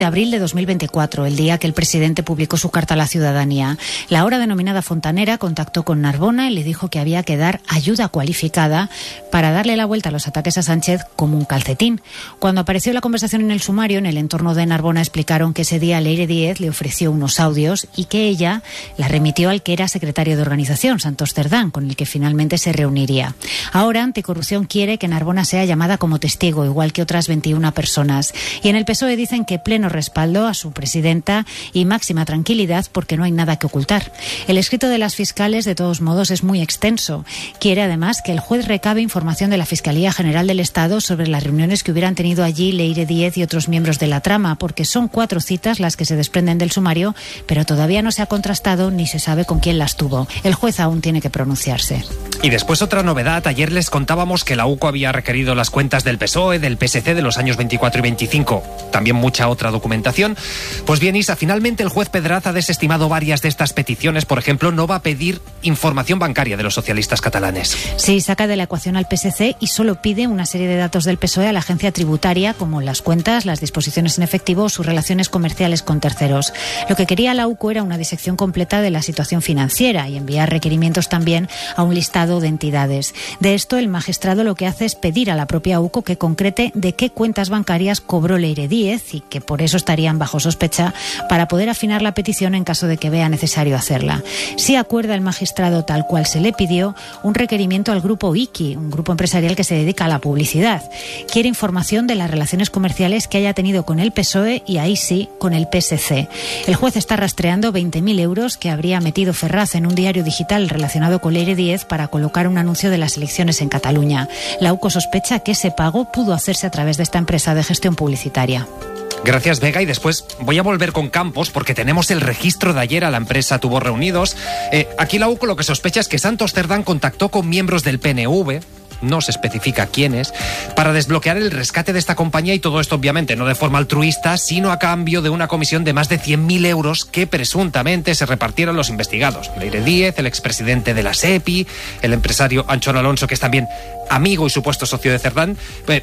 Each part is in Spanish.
de abril de 2024, el día que el presidente publicó su carta a la ciudadanía. La ahora denominada fontanera contactó con Narbona y le dijo que había que dar ayuda cualificada para darle la vuelta a los ataques a Sánchez como un calcetín. Cuando apareció la conversación en el sumario, en el entorno de Narbona explicaron que ese día Leire Díez le ofreció unos audios y que ella la remitió al que era secretario de organización, Santos Cerdán, con el que finalmente se reuniría. Ahora, Anticorrupción quiere que Narbona sea llamada como testigo, igual que otras 21 personas. Y en el PSOE dicen que pleno respaldo a su presidenta y máxima tranquilidad porque no hay nada que ocultar. El escrito de las fiscales, de todos modos, es muy extenso. Quiere además que el juez recabe información de la Fiscalía General del Estado sobre las reuniones que hubieran tenido allí Leire Díez y otros miembros de la trama, porque son 4 citas las que se desprenden del sumario, pero todavía no se ha contrastado ni se sabe con quién las tuvo. El juez aún tiene que pronunciarse. Y después otra novedad. Ayer les contábamos que la UCO había requerido las cuentas del PSOE, del PSC de los años 24 y 25. También mucha otra documentación. Pues bien, Isa, finalmente el juez Pedraz ha desestimado varias de estas peticiones. Por ejemplo, no va a pedir información bancaria de los socialistas catalanes. Sí, saca de la ecuación al PSC y solo pide una serie de datos del PSOE a la agencia tributaria, como las cuentas, las disposiciones en efectivo o sus relaciones comerciales con terceros. Lo que quería la UCO era una disección completa de la situación financiera y enviar requerimientos también a un listado de entidades. De esto, el magistrado lo que hace es pedir a la propia UCO que concrete de qué cuentas bancarias cobró Leire Díez y que por eso estarían bajo sospecha, para poder afinar la petición en caso de que vea necesario hacerla. Sí acuerda el magistrado, tal cual se le pidió, un requerimiento al grupo IKI, un grupo empresarial que se dedica a la publicidad. Quiere información de las relaciones comerciales que haya tenido con el PSOE y ahí sí, con el PSC. El juez está rastreando 20.000 euros que habría metido Ferraz en un diario digital relacionado con Leire Díez para colocar un anuncio de las elecciones en Cataluña. La UCO sospecha que ese pago pudo hacerse a través de esta empresa de gestión publicitaria. Gracias, Vega. Y después voy a volver con Campos porque tenemos el registro de ayer a la empresa Tubos Reunidos. Aquí la UCO lo que sospecha es que Santos Cerdán contactó con miembros del PNV, no se especifica quiénes, para desbloquear el rescate de esta compañía, y todo esto obviamente no de forma altruista, sino a cambio de una comisión de más de 100.000 euros que presuntamente se repartieron los investigados. Leire Díez, el expresidente de la SEPI, el empresario Anchón Alonso, que es también amigo y supuesto socio de Cerdán.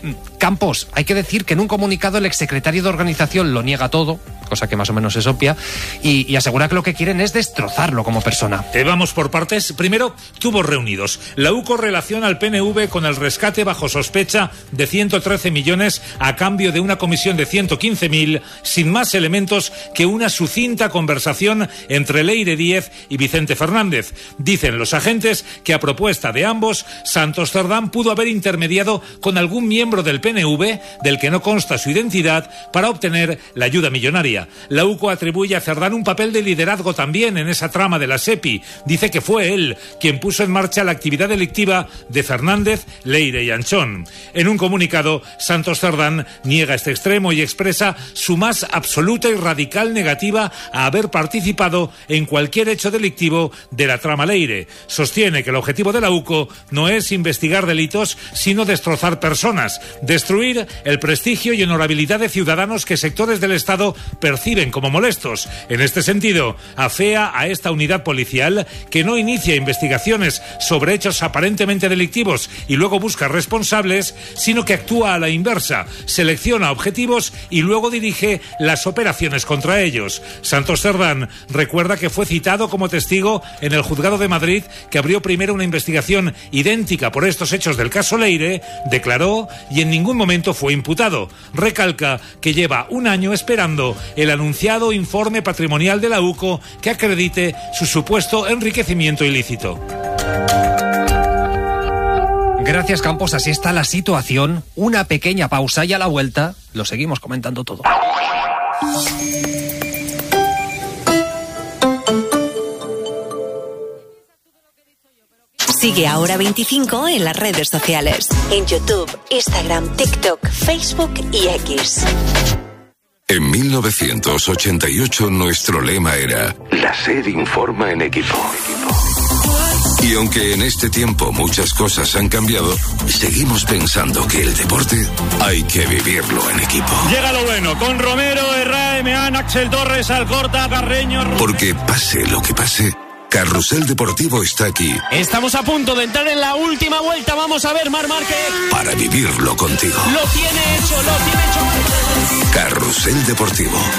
Campos, hay que decir que en un comunicado el exsecretario de organización lo niega todo, cosa que más o menos es obvia, y asegura que lo que quieren es destrozarlo como persona. Vamos por partes. Primero, Tubos Reunidos. La UCO relaciona al PNV con el rescate bajo sospecha de 113 millones a cambio de una comisión de 115.000, sin más elementos que una sucinta conversación entre Leire Díez y Vicente Fernández. Dicen los agentes que a propuesta de ambos, Santos Cerdán pudo haber intermediado con algún miembro del PNV, del que no consta su identidad, para obtener la ayuda millonaria. La UCO atribuye a Cerdán un papel de liderazgo también en esa trama de la SEPI. Dice que fue él quien puso en marcha la actividad delictiva de Fernández, Leire y Anchón. En un comunicado, Santos Cerdán niega este extremo y expresa su más absoluta y radical negativa a haber participado en cualquier hecho delictivo de la trama Leire. Sostiene que el objetivo de la UCO no es investigar delitos, sino destrozar personas, destruir el prestigio y honorabilidad de ciudadanos que sectores del Estado perciben como molestos. En este sentido, afea a esta unidad policial que no inicia investigaciones sobre hechos aparentemente delictivos y luego busca responsables, sino que actúa a la inversa, selecciona objetivos y luego dirige las operaciones contra ellos. Santos Cerdán recuerda que fue citado como testigo en el juzgado de Madrid, que abrió primero una investigación idéntica por estos hechos del caso Leire, declaró y en ningún momento fue imputado. Recalca que lleva un año esperando el anunciado informe patrimonial de la UCO que acredite su supuesto enriquecimiento ilícito. Gracias, Campos. Así está la situación. Una pequeña pausa y a la vuelta lo seguimos comentando todo. Sigue Ahora 25 en las redes sociales. En YouTube, Instagram, TikTok, Facebook y X. En 1988 nuestro lema era: la SER informa en equipo. Y aunque en este tiempo muchas cosas han cambiado, seguimos pensando que el deporte hay que vivirlo en equipo. Llega lo bueno, con Romero, Herrera, Emeán, Axel Torres, Alcorta, Carreño... Porque pase lo que pase, Carrusel Deportivo está aquí. Estamos a punto de entrar en la última vuelta. Vamos a ver, Marc Márquez. Para vivirlo contigo. Lo tiene hecho. Carrusel Deportivo.